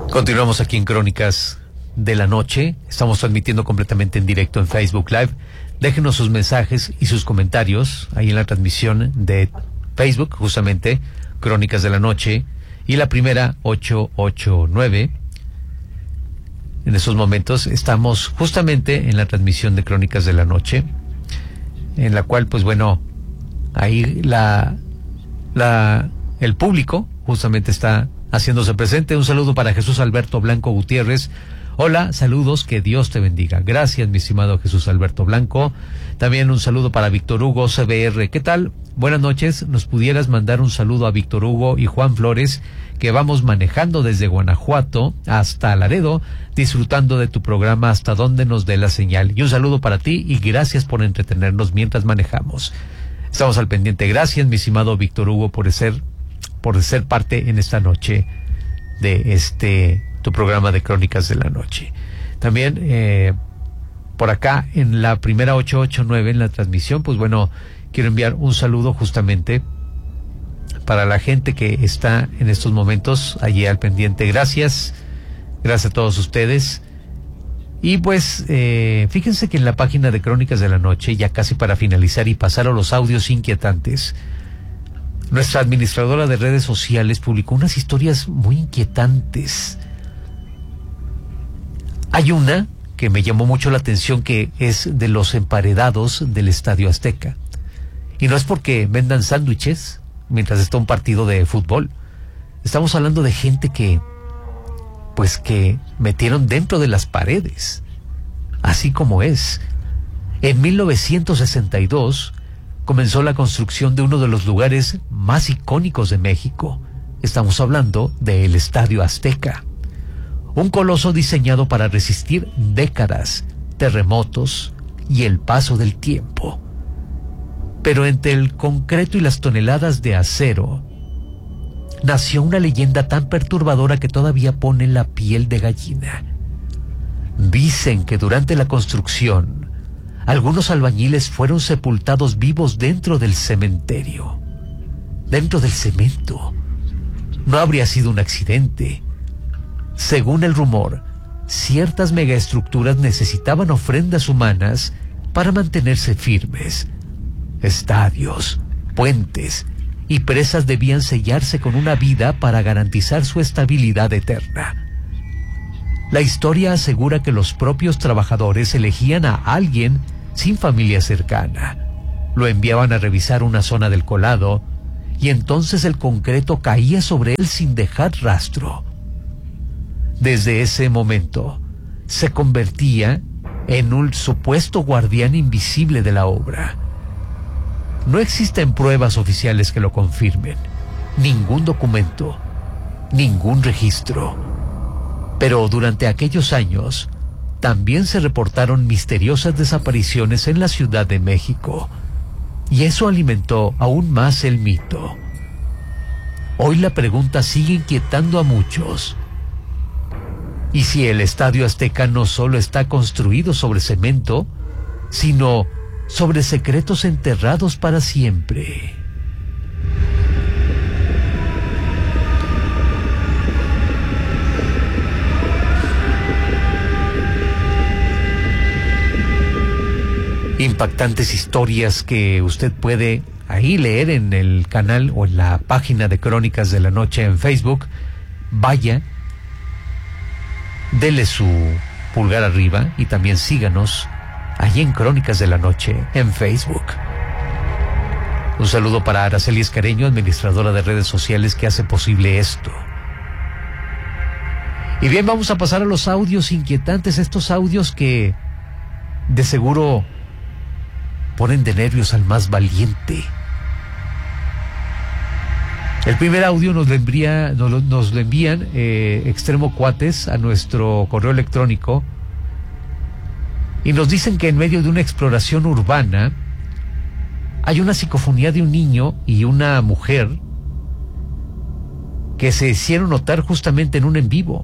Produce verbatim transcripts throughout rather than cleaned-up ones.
Continuamos aquí en Crónicas de la Noche. Estamos transmitiendo completamente en directo en Facebook Live. Déjenos sus mensajes y sus comentarios ahí en la transmisión de Facebook, justamente Crónicas de la Noche, y la primera ocho ocho nueve. En estos momentos estamos justamente en la transmisión de Crónicas de la Noche, en la cual, pues bueno, ahí la, la, el público justamente está haciéndose presente. Un saludo para Jesús Alberto Blanco Gutiérrez. Hola, saludos, que Dios te bendiga. Gracias, mi estimado Jesús Alberto Blanco. También un saludo para Víctor Hugo C B R. ¿Qué tal? Buenas noches. ¿Nos pudieras mandar un saludo a Víctor Hugo y Juan Flores, que vamos manejando desde Guanajuato hasta Laredo, disfrutando de tu programa hasta donde nos dé la señal? Y un saludo para ti y gracias por entretenernos mientras manejamos. Estamos al pendiente. Gracias, mi estimado Víctor Hugo, por ser por ser parte en esta noche de este tu programa de Crónicas de la Noche. También eh, por acá en la primera ocho ocho nueve en la transmisión, pues bueno, quiero enviar un saludo justamente para la gente que está en estos momentos allí al pendiente. Gracias, gracias a todos ustedes. Y pues eh, fíjense que en la página de Crónicas de la Noche, ya casi para finalizar y pasar a los audios inquietantes, nuestra administradora de redes sociales publicó unas historias muy inquietantes. Hay una que me llamó mucho la atención, que es de los emparedados del Estadio Azteca. Y no es porque vendan sándwiches mientras está un partido de fútbol. Estamos hablando de gente que, pues que metieron dentro de las paredes. Así como es. En mil novecientos sesenta y dos comenzó la construcción de uno de los lugares más icónicos de México. Estamos hablando del Estadio Azteca. Un coloso diseñado para resistir décadas, terremotos y el paso del tiempo. Pero entre el concreto y las toneladas de acero, nació una leyenda tan perturbadora que todavía pone la piel de gallina. Dicen que durante la construcción, algunos albañiles fueron sepultados vivos dentro del cementerio, dentro del cemento. No habría sido un accidente. Según el rumor, ciertas megaestructuras necesitaban ofrendas humanas para mantenerse firmes. Estadios, puentes y presas debían sellarse con una vida para garantizar su estabilidad eterna. La historia asegura que los propios trabajadores elegían a alguien sin familia cercana, lo enviaban a revisar una zona del colado y entonces el concreto caía sobre él sin dejar rastro. Desde ese momento se convertía en un supuesto guardián invisible de la obra. No existen pruebas oficiales que lo confirmen, ningún documento, ningún registro. Pero durante aquellos años también se reportaron misteriosas desapariciones en la Ciudad de México, y eso alimentó aún más el mito. Hoy la pregunta sigue inquietando a muchos. ¿Y si el Estadio Azteca no solo está construido sobre cemento, sino sobre secretos enterrados para siempre? Impactantes historias que usted puede ahí leer en el canal o en la página de Crónicas de la Noche en Facebook. Vaya, dele su pulgar arriba y también síganos allí en Crónicas de la Noche en Facebook. Un saludo para Araceli Escareño, administradora de redes sociales, que hace posible esto. Y bien, vamos a pasar a los audios inquietantes, estos audios que de seguro ponen de nervios al más valiente. El primer audio nos lo, envía, nos, nos lo envían eh, Extremo Cuates a nuestro correo electrónico y nos dicen que en medio de una exploración urbana hay una psicofonía de un niño y una mujer que se hicieron notar justamente en un en vivo.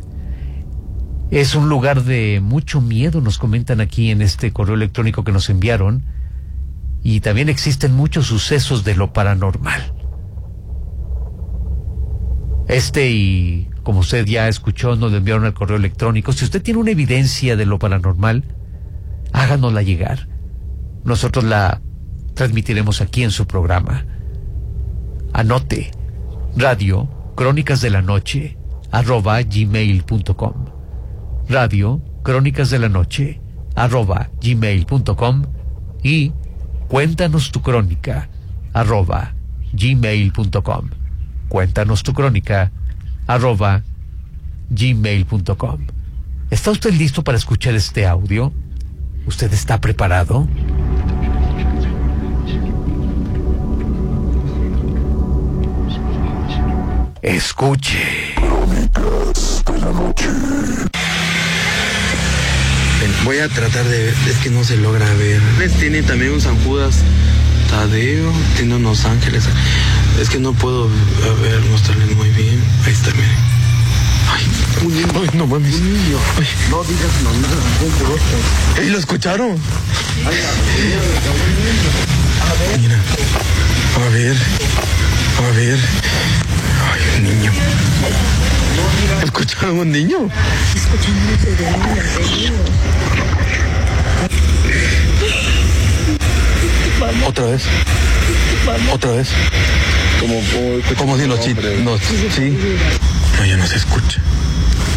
Es un lugar de mucho miedo, nos comentan aquí en este correo electrónico que nos enviaron, y también existen muchos sucesos de lo paranormal. Este y como usted ya escuchó, nos lo enviaron al correo electrónico. Si usted tiene una evidencia de lo paranormal, háganosla llegar. Nosotros la transmitiremos aquí en su programa. Anote: radio crónicas de la noche arroba gmail punto com, radio crónicas de la noche arroba gmail punto com y cuéntanos tu crónica arroba gmail punto com. Cuéntanos tu crónica arroba gmail punto com. ¿Está usted listo para escuchar este audio? ¿Usted está preparado? Escuche. Crónicas de la noche. Voy a tratar de ver, es que no se logra ver. Tiene también un San Judas Tadeo, tiene unos ángeles. Es que no puedo a ver, mostrarles muy bien. Ahí está, miren. Ay, un niño. Ay, no mames. Un niño. Ay. No digas no, nada. ¿Eh, lo escucharon? Mira. A ver. A ver. Ay, un niño. ¿Escucharon un niño? Escuchando ese demonio. Otra vez. Otra vez. Como, como, Como si los chicos. No, sí. No, ya no se escucha.